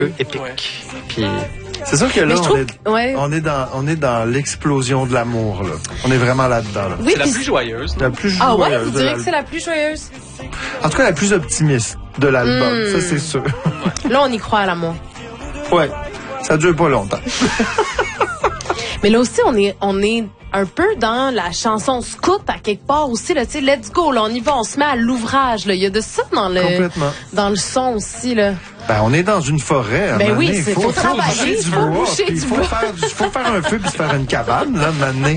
épique. Ouais. Puis C'est sûr que là, ouais. on est dans l'explosion de l'amour, là. On est vraiment là-dedans, là. Oui, C'est la puis- plus joyeuse. La plus Ah ouais, joyeuse vous de direz que l'album. c'est la plus joyeuse? En tout cas, la plus optimiste de l'album. Ça, c'est sûr. Là, on y croit à l'amour. Ouais. Ça dure pas longtemps. Mais là aussi, on est un peu dans la chanson scout à quelque part aussi, là, tu sais, let's go, là, on y va, on se met à l'ouvrage, là. Il y a de ça Complètement. dans le son aussi, là. Ben, on est dans une forêt. À un Ben moment oui, donné. c'est- faut travailler, boucher du faut bois, boucher puis du faut bois. faut faire un feu puis se faire une cabane, là, maintenant.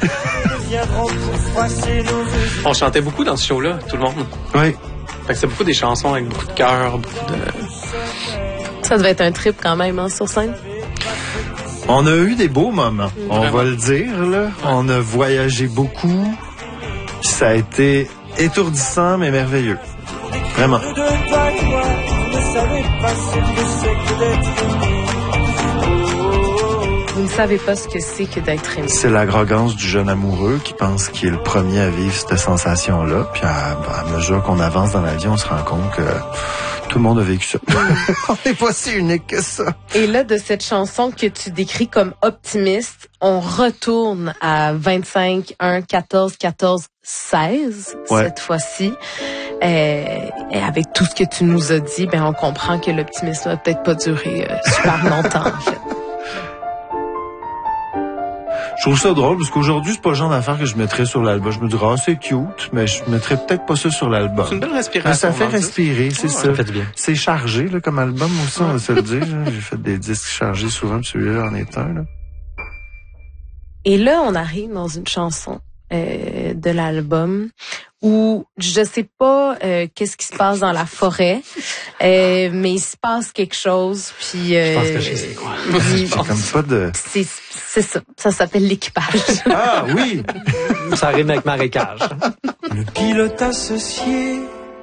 On chantait beaucoup dans ce show-là, tout le monde. Oui. Fait que c'est beaucoup des chansons avec beaucoup de cœur, beaucoup de... Ça devait être un trip quand même, hein, sur scène. On a eu des beaux moments. On Vraiment. va le dire, là. On a voyagé beaucoup. Puis ça a été étourdissant, mais merveilleux. Vraiment. Vous ne savez pas ce que c'est que d'être aimé. C'est l'arrogance du jeune amoureux qui pense qu'il est le premier à vivre cette sensation-là. Puis à mesure qu'on avance dans la vie, on se rend compte que tout le monde a vécu ça. On n'est pas si unique que ça. Et là, de cette chanson que tu décris comme optimiste, on retourne à 25, 1, 14, 14, 16, Ouais. cette fois-ci. Et avec tout ce que tu nous as dit, ben on comprend que l'optimisme va peut-être pas durer super longtemps, en fait. Je trouve ça drôle parce qu'aujourd'hui, c'est pas le genre d'affaire que je mettrais sur l'album. Je me dirais, ah, c'est cute, mais je mettrais peut-être pas ça sur l'album. C'est une belle Mais respiration. ça fait dans le disque. respirer, c'est ça. ça fait du bien. C'est chargé, là, comme album aussi, on va se le dire. Là. J'ai fait des disques chargés souvent, puis celui-là en est un, là. Et là, on arrive dans une chanson de l'album où je sais pas qu'est-ce qui se passe dans la forêt, mais il se passe quelque chose. Puis Je pense que je sais quoi. C'est comme pas de... c'est ça. Ça s'appelle l'équipage. Ah, oui! Ça rime avec marécage. Le pilote associé,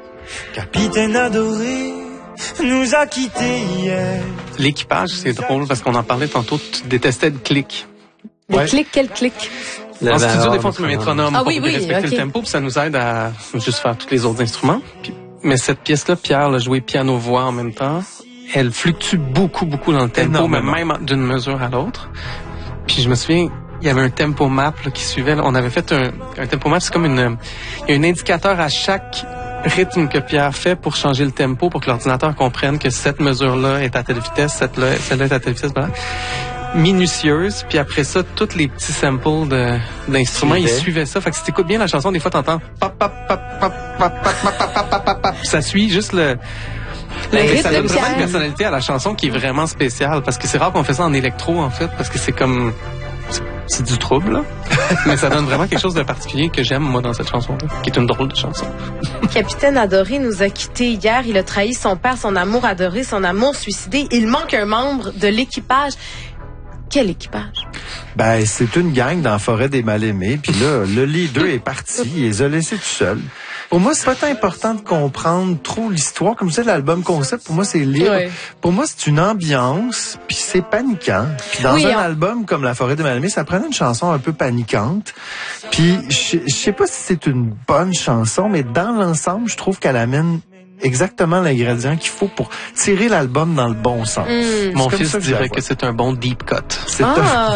capitaine adoré, nous a quittés hier. L'équipage, c'est drôle parce qu'on en parlait tantôt, tu détestais le clic. Le Ouais. clic, quel clic? En studio, des fois, on se met un métronome Ah pour oui, oui, respecter ok. le tempo, puis ça nous aide à juste faire tous les autres instruments. Mais cette pièce-là, Pierre l'a joué piano-voix en même temps. Elle fluctue beaucoup, beaucoup dans le tempo, Énormément. mais même d'une mesure à l'autre. Puis je me souviens, il y avait un tempo map là, qui suivait. Là. On avait fait un tempo map, c'est comme il y a un indicateur à chaque rythme que Pierre fait pour changer le tempo, pour que l'ordinateur comprenne que cette mesure-là est à telle vitesse, celle-là est à telle vitesse, voilà. Minutieuse, puis après ça, tous les petits samples d'instruments, ils suivaient ça. Fait que si t'écoutes bien la chanson, des fois t'entends pop, pop, pop, pop, pop, pop, pop, pop, pop, pop. Ça suit juste le rythme ça de donne vraiment Pierre. une personnalité à la chanson qui est vraiment spéciale, parce que c'est rare qu'on fait ça en électro, en fait, parce que c'est comme... C'est du trouble, là. Mais ça donne vraiment quelque chose de particulier que j'aime, moi, dans cette chanson-là, qui est une drôle de chanson. Capitaine adoré nous a quittés hier. Il a trahi son père, son amour adoré, son amour suicidé. Il manque un membre de l'équipage. Quel équipage? Ben, c'est une gang dans la forêt des mal-aimés. Puis là, le leader est parti. Il les a laissés tout seuls. Pour moi, c'est pas tant important de comprendre trop l'histoire. Comme ça, l'album concept, pour moi, c'est libre. Ouais. Pour moi, c'est une ambiance, puis c'est paniquant. Puis dans Oui, un album comme La forêt des mal-aimés, ça prenait une chanson un peu paniquante. Puis je sais pas si c'est une bonne chanson, mais dans l'ensemble, je trouve qu'elle amène exactement l'ingrédient qu'il faut pour tirer l'album dans le bon sens. Mon comme fils ça que je dirait la vois. que c'est un bon deep cut. C'est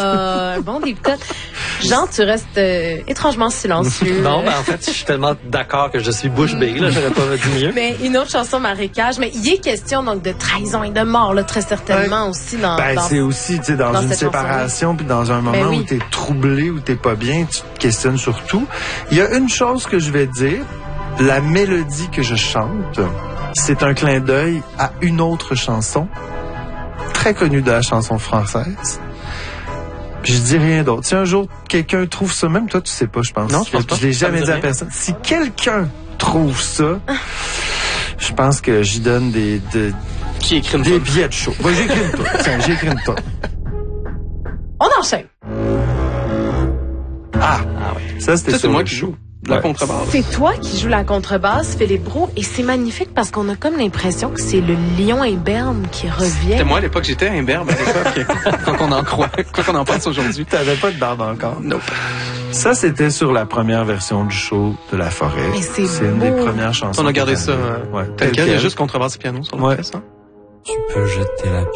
Un bon deep cut. Jean, tu restes étrangement silencieux. Non, ben en fait, je suis tellement d'accord que je suis bouche bée, là, j'aurais pas dit mieux. Mais une autre chanson, Marécage. Mais il y est question donc de trahison et de mort, là, très certainement aussi dans... Ben, dans- c'est aussi, tu sais, dans une cette séparation, puis dans un moment Ben oui. où t'es troublé, où t'es pas bien, tu te questionnes sur tout. Il y a une chose que je vais te dire, la mélodie que je chante, c'est un clin d'œil à une autre chanson, très connue de la chanson française. Puis je dis rien d'autre. Si un jour quelqu'un trouve ça, même toi tu sais pas, je pense. Non, je pense pas. Je l'ai Ça me jamais dit dit à rien. personne. Si quelqu'un trouve ça, je pense que j'y donne des Qui écrit une des fois? billets de show. Bon, j'écris une tonne. Tiens, j'écris une tonne. On enchaîne. Ah, ça c'était Ça, c'est sur moi le qui show. joue. De la Ouais. contrebasse. C'est toi qui joues la contrebasse, Philippe Brault, et c'est magnifique parce qu'on a comme l'impression que c'est le lion imberbe qui revient. C'était moi à l'époque, j'étais imberbe à l'époque, quand on en croit, quoi qu'on en pense aujourd'hui. T'avais pas de barbe encore. Nope. Ça, c'était sur la première version du show de La Forêt. Mais c'est une des beau. premières chansons. On a gardé que ça, j'avais. Ouais, tel quel, il y a quel. juste contrebasse et piano sur le Ouais. reste, hein. Tu peux jeter la